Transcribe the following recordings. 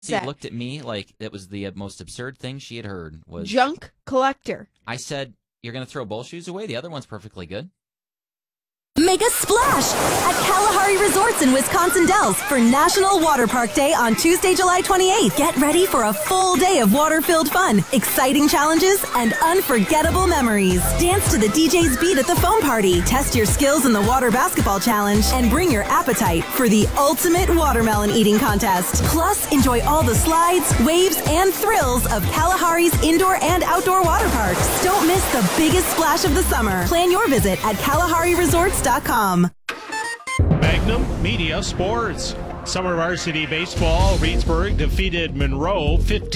She looked at me like it was the most absurd thing she had heard. Was junk collector. I said, "You're going to throw both shoes away? The other one's perfectly good." Make a splash at Kalahari Resorts in Wisconsin Dells for National Water Park Day on Tuesday, July 28th. Get ready for a full day of water-filled fun, exciting challenges, and unforgettable memories. Dance to the DJ's beat at the foam party, test your skills in the water basketball challenge, and bring your appetite for the ultimate watermelon eating contest. Plus, enjoy all the slides, waves, and thrills of Kalahari's indoor and outdoor water parks. Don't miss the biggest splash of the summer. Plan your visit at KalahariResorts.com. Magnum Media Sports. Summer varsity baseball. Reedsburg defeated Monroe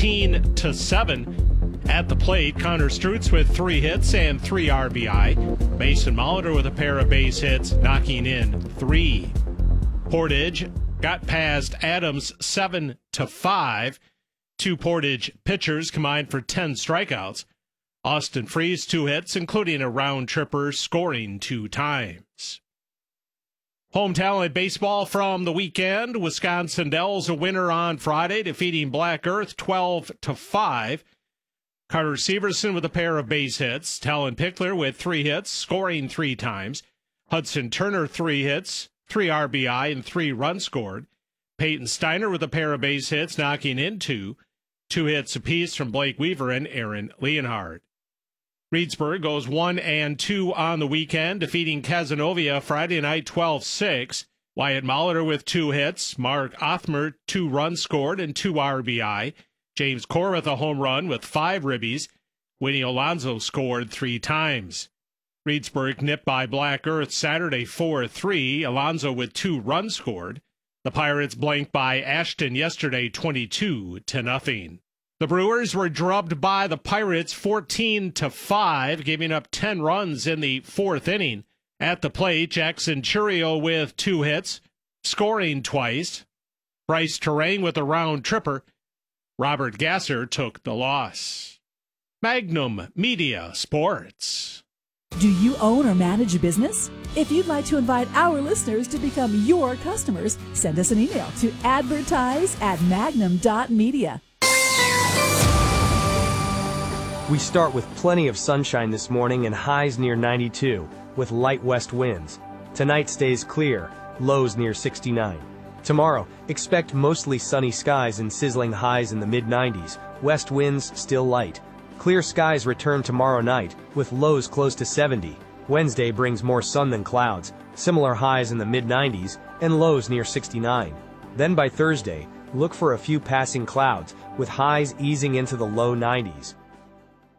15-7 at the plate. Connor Strutz with 3 hits and 3 RBI. Mason Molitor with a pair of base hits, knocking in 3. Portage got past Adams 7-5. 2 Portage pitchers combined for 10 strikeouts. Austin Freeze 2 hits, including a round tripper, scoring 2 times. Home talent baseball from the weekend. Wisconsin Dells a winner on Friday, defeating Black Earth 12-5. Carter Severson with a pair of base hits. Talon Pickler with 3 hits, scoring 3 times. Hudson Turner 3 hits, 3 RBI, and 3 runs scored. Peyton Steiner with a pair of base hits, knocking in 2. 2 hits apiece from Blake Weaver and Aaron Leonhardt. Reedsburg goes 1-2 on the weekend, defeating Cazenovia Friday night 12-6. Wyatt Molitor with 2 hits. Mark Othmer, 2 runs scored and 2 RBI. James Corr with a home run with 5 ribbies. Winnie Alonso scored 3 times. Reedsburg nipped by Black Earth Saturday 4-3. Alonso with 2 runs scored. The Pirates blanked by Ashton yesterday 22-0. The Brewers were drubbed by the Pirates 14-5, giving up 10 runs in the 4th inning. At the plate, Jackson Churio with 2 hits, scoring twice. Bryce Terrain with a round tripper. Robert Gasser took the loss. Magnum Media Sports. Do you own or manage a business? If you'd like to invite our listeners to become your customers, send us an email to advertise@magnum.media. We start with plenty of sunshine this morning and highs near 92, with light west winds. Tonight stays clear, lows near 69. Tomorrow, expect mostly sunny skies and sizzling highs in the mid-90s, west winds still light. Clear skies return tomorrow night, with lows close to 70. Wednesday brings more sun than clouds, similar highs in the mid-90s, and lows near 69. Then by Thursday, look for a few passing clouds, with highs easing into the low 90s.